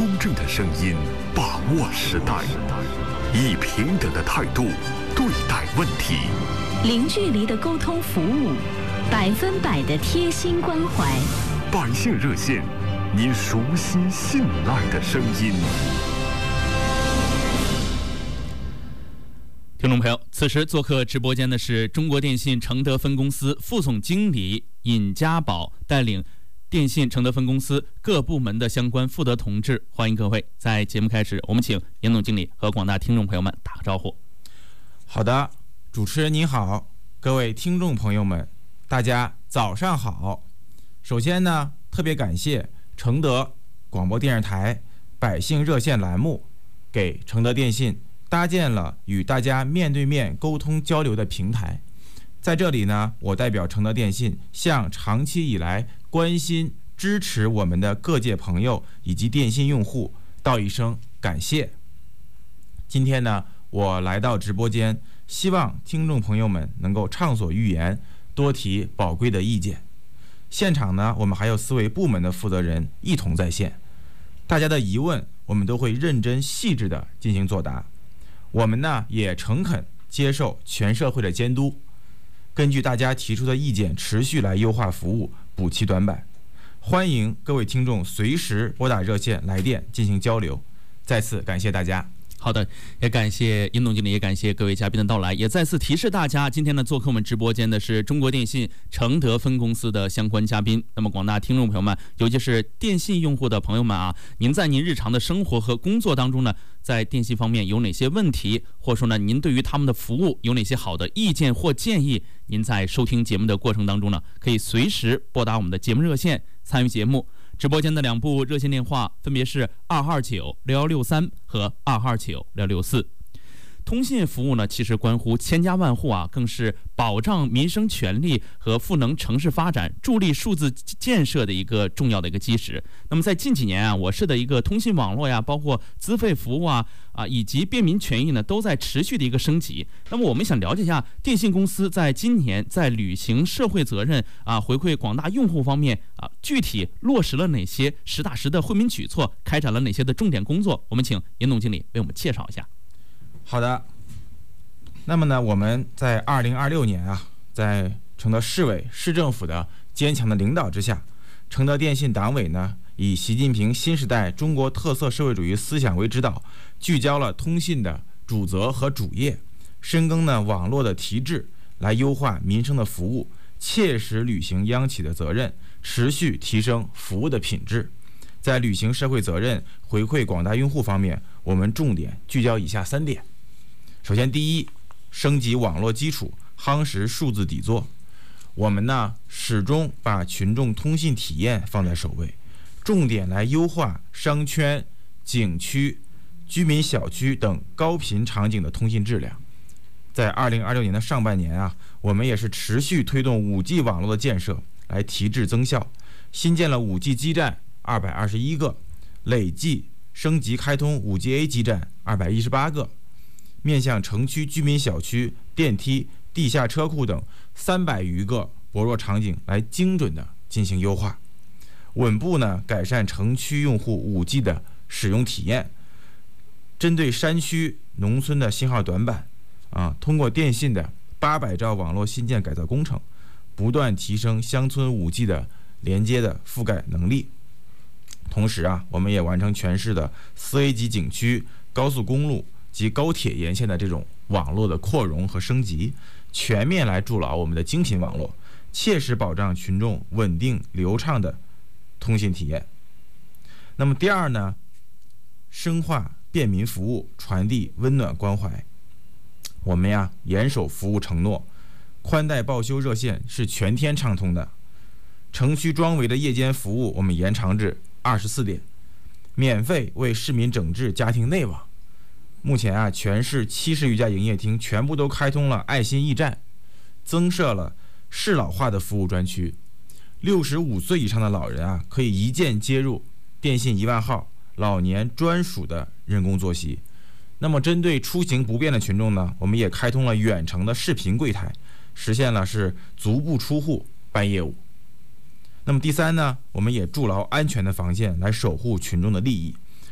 公正的声音把握时代，以平等的态度对待问题， 零距离的沟通服务，100%的贴心关怀。 百姓热线，您熟悉信赖的声音。 听众朋友，此时做客直播间的是中国电信承德分公司副总经理尹家宝，带领电信承德分公司各部门的相关负责同志。欢迎各位。在节目开始，我们请尹总经理和广大听众朋友们打个招呼。 好的，主持人您好，各位听众朋友们，大家早上好。首先呢，特别感谢承德广播电视台百姓热线栏目给承德电信搭建了与大家面对面沟通交流的平台。在这里呢，我代表承德电信向长期以来关心支持我们的各界朋友以及电信用户道一声感谢。今天呢，我来到直播间，希望听众朋友们能够畅所欲言，多提宝贵的意见。现场呢，我们还有4位部门的负责人一同在线，大家的疑问我们都会认真细致地进行作答。我们呢也诚恳接受全社会的监督，根据大家提出的意见持续来优化服务，补齐短板。欢迎各位听众随时拨打热线来电进行交流。再次感谢大家。 好的，也感谢尹总经理，也感谢各位嘉宾的到来，也再次提示大家，今天呢做客我们直播间的是中国电信承德分公司的相关嘉宾。那么广大听众朋友们，尤其是电信用户的朋友们啊，您在您日常的生活和工作当中呢，在电信方面有哪些问题，或者说呢，您对于他们的服务有哪些好的意见或建议？您在收听节目的过程当中呢，可以随时拨打我们的节目热线参与节目。直播间的2部热线电话分别是229-6163和229-6164。通信服务呢，其实关乎千家万户啊，更是保障民生权利和赋能城市发展、助力数字建设的一个重要的一个基石。那么在近几年啊，我市的一个通信网络呀，包括资费服务啊以及便民权益呢，都在持续的一个升级。那么我们想了解一下，电信公司在今年在履行社会责任回馈广大用户方面具体落实了哪些实打实的惠民举措，开展了哪些的重点工作？我们请尹总经理为我们介绍一下。 好的，那么呢，我们在2026年啊，在承德市委市政府的坚强的领导之下，承德电信党委呢，以习近平新时代中国特色社会主义思想为指导，聚焦了通信的主责和主业，深耕呢网络的提质，来优化民生的服务，切实履行央企的责任，持续提升服务的品质。在履行社会责任、回馈广大用户方面，我们重点聚焦以下3点。首先，第一，升级网络基础，夯实数字底座。我们呢始终把群众通信体验放在首位，重点来优化商圈、景区、居民小区等高频场景的通信质量。在2026年的上半年啊，我们也是持续推动 5G 网络的建设，来提质增效，新建了 5G 基站221个，累计升级开通 5G-A 基站218个，面向城区居民小区、电梯、地下车库等300余个薄弱场景来精准的进行优化，稳步呢改善城区用户 5G 的使用体验。针对山区农村的信号短板通过电信的800兆网络新建改造工程，不断提升乡村 5G 的连接的覆盖能力。同时我们也完成全市的4A 级景区、高速公路及高铁沿线的这种网络的扩容和升级，全面来筑牢我们的精品网络，切实保障群众稳定流畅的通信体验。那么第二呢，深化便民服务，传递温暖关怀。我们严守服务承诺，宽带报修热线是全天畅通的，城区装维的夜间服务我们延长至24点，免费为市民整治家庭内网。目前全市70余家营业厅全部都开通了爱心驿站，增设了适老化的服务专区，65岁以上的老人可以一键接入电信1万号老年专属的人工作息。那么针对出行不便的群众呢，我们也开通了远程的视频柜台，实现了是足不出户办业务。那么第三呢，我们也筑牢安全的防线，来守护群众的利益。